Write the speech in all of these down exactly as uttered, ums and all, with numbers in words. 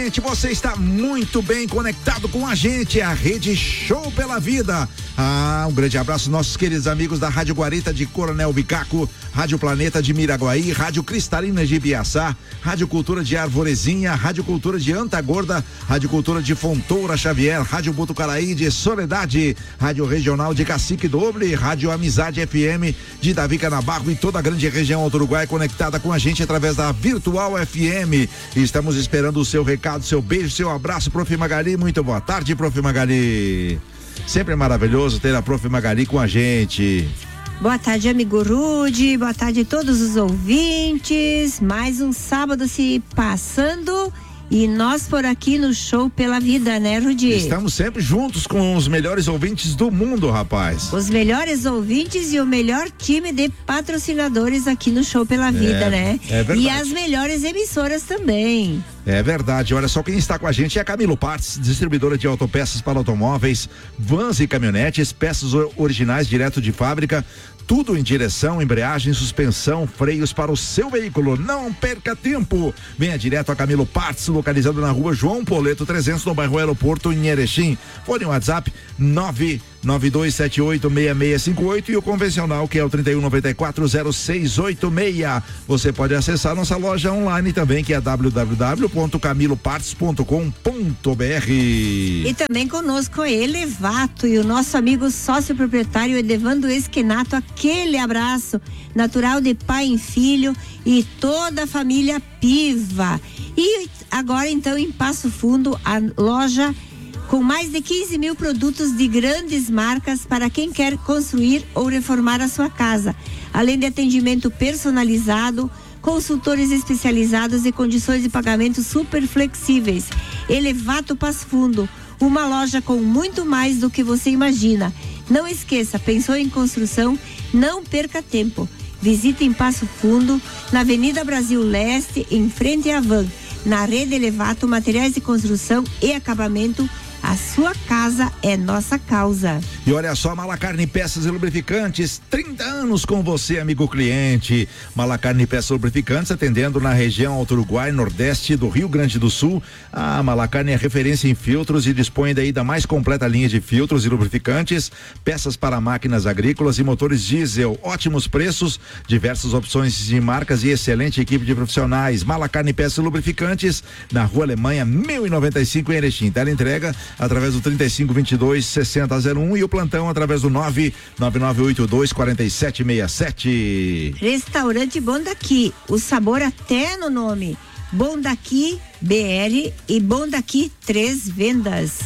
gente, você está muito bem conectado com a gente, a Rede Show pela Vida. Ah, um grande abraço aos nossos queridos amigos da Rádio Guarita de Coronel Bicaco, Rádio Planeta de Miraguaí, Rádio Cristalina de Ibiaçá, Rádio Cultura de Arvorezinha, Rádio Cultura de Antagorda, Rádio Cultura de Fontoura Xavier, Rádio Botucaraí de Soledade, Rádio Regional de Cacique Doble, Rádio Amizade F M de Davi Canabarro e toda a grande região Alto Uruguai conectada com a gente através da Virtual F M. Estamos esperando o seu recado, seu beijo, seu abraço, Prof. Magali. Muito boa tarde, Prof. Magali. Sempre é maravilhoso ter a Prof. Magali com a gente. Boa tarde, amigo Rude, boa tarde a todos os ouvintes. Mais um sábado se passando e nós por aqui no Show pela Vida, né, Rudy? Estamos sempre juntos com os melhores ouvintes do mundo, rapaz. Os melhores ouvintes e o melhor time de patrocinadores aqui no Show pela Vida, é, né? É verdade. E as melhores emissoras também. É verdade, olha só, quem está com a gente é a Camilo Parts, distribuidora de autopeças para automóveis, vans e caminhonetes, peças originais direto de fábrica, tudo em direção, embreagem, suspensão, freios para o seu veículo. Não perca tempo, venha direto a Camilo Parts, localizado na rua João Poleto trezentos, no bairro Aeroporto, em Erechim. Fone WhatsApp nove nove dois sete oito seis seis cinco oito e o convencional que é o trinta e um noventa e quatro zero seis oito seis. Você pode acessar nossa loja online também, que é w w w ponto camilo parts ponto com ponto b r. E também conosco é Elevato e o nosso amigo sócio proprietário Edevando Esquenato. Aquele abraço natural de pai em filho e toda a família Piva. E agora então em Passo Fundo, a loja com mais de quinze mil produtos de grandes marcas para quem quer construir ou reformar a sua casa. Além de atendimento personalizado, consultores especializados e condições de pagamento super flexíveis. Elevato Passo Fundo, uma loja com muito mais do que você imagina. Não esqueça, pensou em construção? Não perca tempo. Visite em Passo Fundo, na Avenida Brasil Leste, em frente à Van. Na Rede Elevato, materiais de construção e acabamento. A sua casa é nossa causa. E olha só, Malacarne Peças e Lubrificantes, trinta anos com você, amigo cliente. Malacarne Peças e Lubrificantes, atendendo na região Alto Uruguai, Nordeste do Rio Grande do Sul. A Malacarne é referência em filtros e dispõe daí da mais completa linha de filtros e lubrificantes, peças para máquinas agrícolas e motores diesel. Ótimos preços, diversas opções de marcas e excelente equipe de profissionais. Malacarne Peças e Lubrificantes, na Rua Alemanha, mil e noventa e cinco, em Erechim. Tela entrega através do trinta e cinco, vinte e dois, sessenta zero um e o plantão através do nove nove nove oito dois quatro sete seis sete. Restaurante Bom Daqui, o sabor até no nome. Bom Daqui B R e Bom Daqui Três Vendas.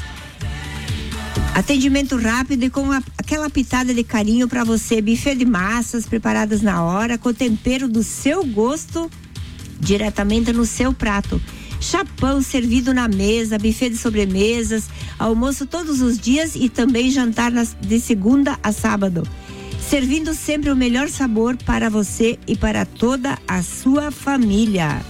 Atendimento rápido e com a, aquela pitada de carinho para você. Buffet de massas preparadas na hora, com o tempero do seu gosto diretamente no seu prato. Chapão servido na mesa, buffet de sobremesas, almoço todos os dias e também jantar nas, de segunda a sábado. Servindo sempre o melhor sabor para você e para toda a sua família.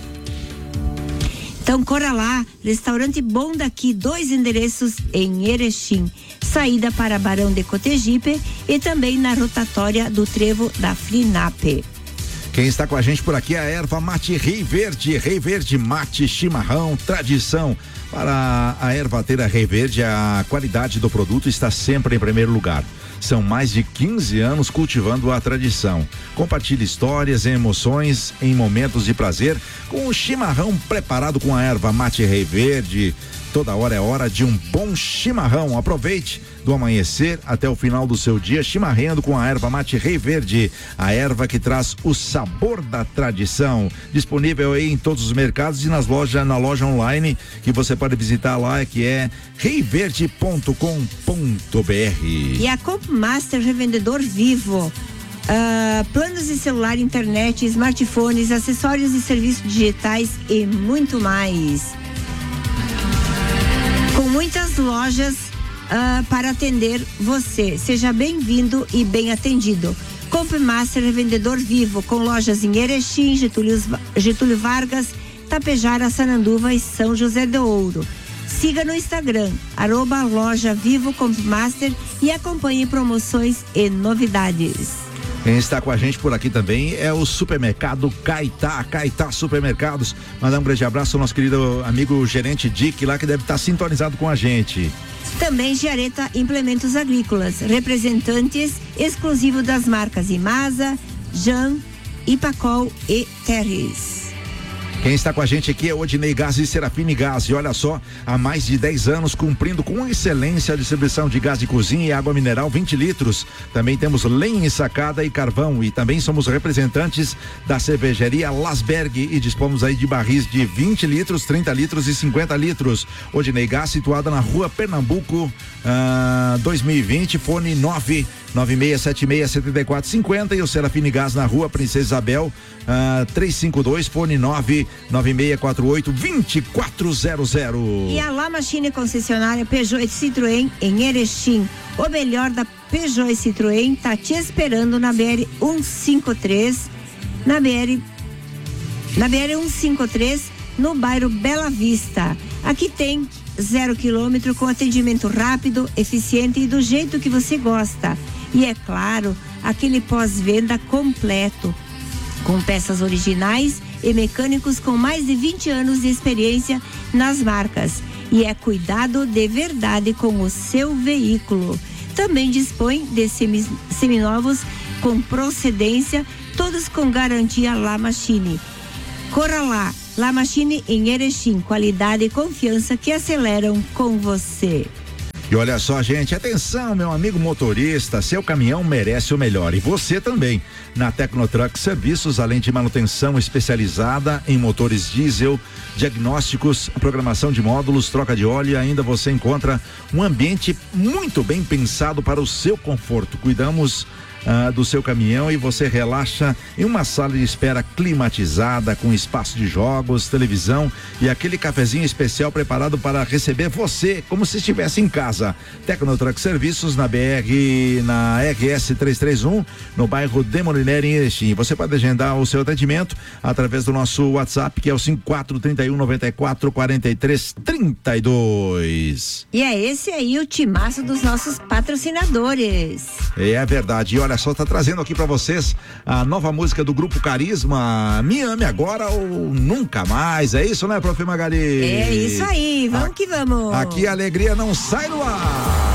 Então corra lá, Restaurante Bom Daqui, dois endereços em Erechim. Saída para Barão de Cotegipe e também na rotatória do Trevo da Frinap. Quem está com a gente por aqui é a erva mate Rei Verde, Rei Verde mate chimarrão, tradição. Para a ervateira Rei Verde, a qualidade do produto está sempre em primeiro lugar. São mais de quinze anos cultivando a tradição. Compartilhe histórias e emoções em momentos de prazer com o chimarrão preparado com a erva mate Rei Verde. Toda hora é hora de um bom chimarrão. Aproveite do amanhecer até o final do seu dia chimarrando com a erva mate Rei Verde, a erva que traz o sabor da tradição. Disponível aí em todos os mercados e nas lojas, na loja online que você pode visitar lá, que é rei verde ponto com ponto b r. E a Compmaster Revendedor Vivo. Uh, planos de celular, internet, smartphones, acessórios e serviços digitais e muito mais. Com muitas lojas uh, para atender você. Seja bem-vindo e bem atendido. Compmaster Revendedor Vivo, com lojas em Erechim, Getúlio, Getúlio Vargas, Tapejara, Sananduva e São José do Ouro. Siga no Instagram, arroba loja Vivo Compmaster e acompanhe promoções e novidades. Quem está com a gente por aqui também é o supermercado Caetá, Caetá Supermercados. Mandar um grande abraço ao nosso querido amigo gerente Dick lá, que deve estar sintonizado com a gente. Também Giareta Implementos Agrícolas, representantes exclusivos das marcas Imasa, Jan, Ipacol e Terres. Quem está com a gente aqui é o Odinei Gás e Serafine Gás. E olha só, há mais de dez anos cumprindo com excelência a distribuição de gás de cozinha e água mineral vinte litros. Também temos lenha ensacada e carvão. E também somos representantes da cervejaria Lasberg e dispomos aí de barris de vinte litros, trinta litros e cinquenta litros. Odinei Gás, situada na rua Pernambuco, uh, dois mil e vinte, fone nove nove seis sete seis sete quatro cinco zero. E o Serafine Gás na rua Princesa Isabel, uh, trezentos e cinquenta e dois, fone nove nove seis quatro oito dois quatro zero zero. E a La Machine concessionária Peugeot e Citroën em Erechim. O melhor da Peugeot e Citroën tá te esperando na B R cento e cinquenta e três, na B R na B R cento e cinquenta e três, no bairro Bela Vista. Aqui tem zero quilômetro com atendimento rápido, eficiente e do jeito que você gosta. E é claro, aquele pós-venda completo, com peças originais e mecânicos com mais de vinte anos de experiência nas marcas. E é cuidado de verdade com o seu veículo. Também dispõe de semi, seminovos com procedência, todos com garantia La Machine. Corra lá, La Machine em Erechim, qualidade e confiança que aceleram com você. E olha só, gente, atenção, meu amigo motorista, seu caminhão merece o melhor e você também. Na Tecnotruck Serviços, além de manutenção especializada em motores diesel, diagnósticos, programação de módulos, troca de óleo, ainda você encontra um ambiente muito bem pensado para o seu conforto. Cuidamos Ah, do seu caminhão e você relaxa em uma sala de espera climatizada, com espaço de jogos, televisão e aquele cafezinho especial preparado para receber você como se estivesse em casa. Tecnotruck Serviços na B R, na R S trezentos e trinta e um, no bairro Demoliner em Erechim. Você pode agendar o seu atendimento através do nosso WhatsApp, que é o cinco quatro três um nove quatro quatro três três dois. E é esse aí o timaço dos nossos patrocinadores. É verdade. E olha só, tá trazendo aqui pra vocês a nova música do Grupo Carisma, Me Ame Agora ou Nunca Mais. É isso, né, Prof. Magali? É isso aí, vamos a, que vamos. Aqui a alegria não sai no ar.